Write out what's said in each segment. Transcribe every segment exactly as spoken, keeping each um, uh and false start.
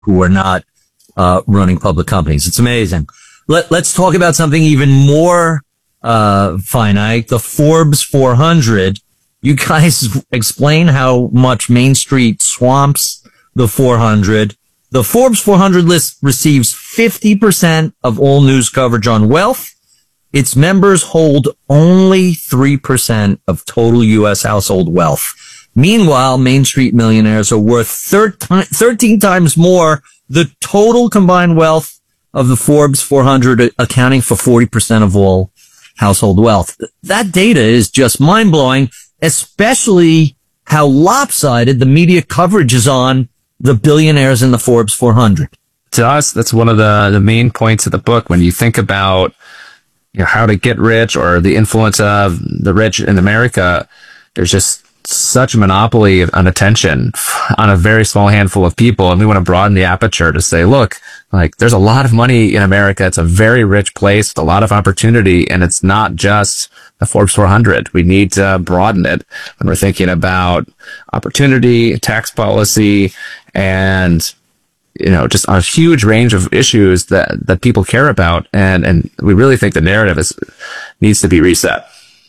who are not uh, running public companies. It's amazing. Let, let's talk about something even more uh, finite, the Forbes four hundred. You guys explain how much Main Street swamps the four hundred. The Forbes four hundred list receives fifty percent of all news coverage on wealth. Its members hold only three percent of total U S household wealth. Meanwhile, Main Street millionaires are worth thirteen times more the total combined wealth of the Forbes four hundred, accounting for forty percent of all household wealth. That data is just mind-blowing, especially how lopsided the media coverage is on the billionaires in the Forbes four hundred. To us, that's one of the, the main points of the book. When you think about, you know, how to get rich or the influence of the rich in America, there's just such a monopoly on attention on a very small handful of people. And we want to broaden the aperture to say, look, like there's a lot of money in America. It's a very rich place with a lot of opportunity. And it's not just the Forbes four hundred. We need to broaden it when we're thinking about opportunity, tax policy, and, you know, just a huge range of issues that, that people care about. And, and we really think the narrative is, needs to be reset.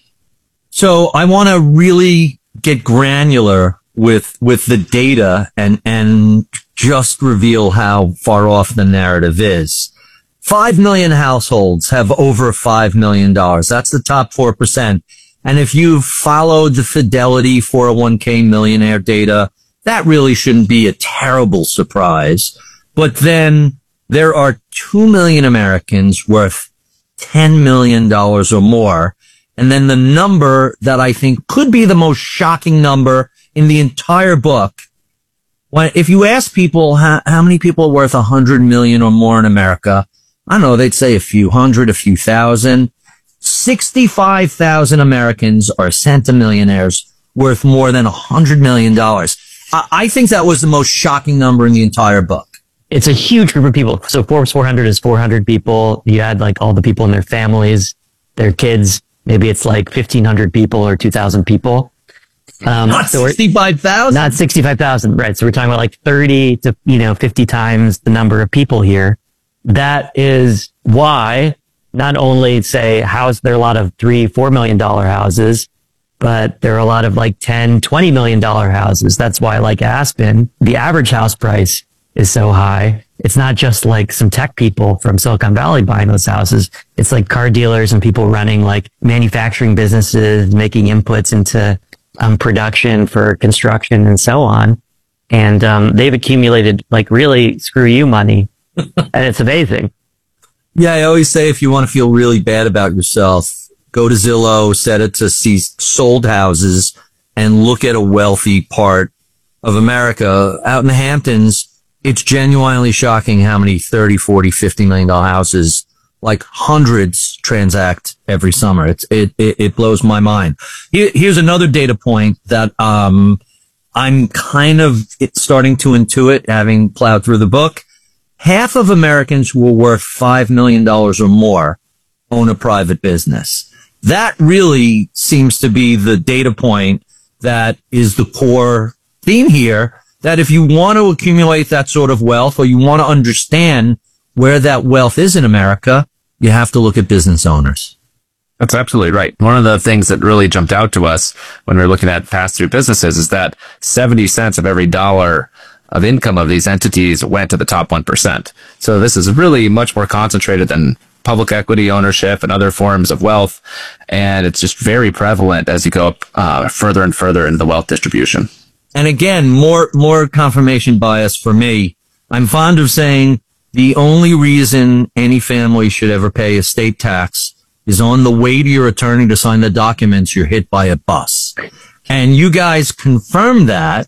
So I want to really get granular with, with the data and, and just reveal how far off the narrative is. Five million households have over five million dollars. That's the top four percent. And if you've followed the Fidelity four oh one k millionaire data, that really shouldn't be a terrible surprise. But then there are two million Americans worth ten million dollars or more. And then the number that I think could be the most shocking number in the entire book. When, if you ask people how, how many people are worth a hundred million or more in America, I don't know, they'd say a few hundred, a few thousand. sixty-five thousand Americans are centimillionaires worth more than a hundred million dollars. I, I think that was the most shocking number in the entire book. It's a huge group of people. So Forbes four hundred is four hundred people. You add like all the people and their families, their kids. Maybe it's like fifteen hundred people or two thousand people. Um, not so sixty-five thousand? Not sixty-five thousand, right. So we're talking about like thirty to, you know, fifty times the number of people here. That is why not only say house, there are a lot of three, four million dollar houses, but there are a lot of like ten, twenty million dollar houses. That's why like Aspen, the average house price is so high. It's not just like some tech people from Silicon Valley buying those houses. It's like car dealers and people running like manufacturing businesses, making inputs into um, production for construction and so on. And um, they've accumulated like really screw you money. And it's amazing. Yeah, I always say if you want to feel really bad about yourself, go to Zillow, set it to see sold houses, and look at a wealthy part of America. Out in the Hamptons, it's genuinely shocking how many thirty, forty, fifty million dollar houses, like hundreds, transact every summer. It's, it, it, it blows my mind. Here, here's another data point that, um, I'm kind of starting to intuit, having plowed through the book. Half of Americans who are worth five million dollars or more own a private business. That really seems to be the data point that is the core theme here. That if you want to accumulate that sort of wealth, or you want to understand where that wealth is in America, you have to look at business owners. That's absolutely right. One of the things that really jumped out to us when we were looking at pass-through businesses is that seventy cents of every dollar of income of these entities went to the top one percent. So this is really much more concentrated than public equity ownership and other forms of wealth. And it's just very prevalent as you go up uh, further and further in the wealth distribution. And again, more, more confirmation bias for me. I'm fond of saying the only reason any family should ever pay estate tax is on the way to your attorney to sign the documents, you're hit by a bus. And you guys confirm that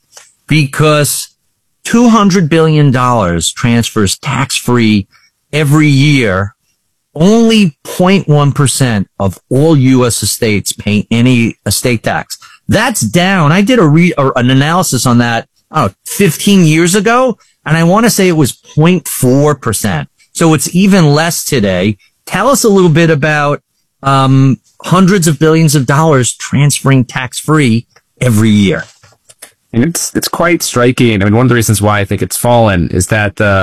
because two hundred billion dollars transfers tax-free every year. Only zero point one percent of all U S estates pay any estate tax. That's down. I did a re, or an analysis on that, oh, fifteen years ago, and I want to say it was zero point four percent. So it's even less today. Tell us a little bit about um hundreds of billions of dollars transferring tax-free every year. And it's it's quite striking. I mean, one of the reasons why I think it's fallen is that the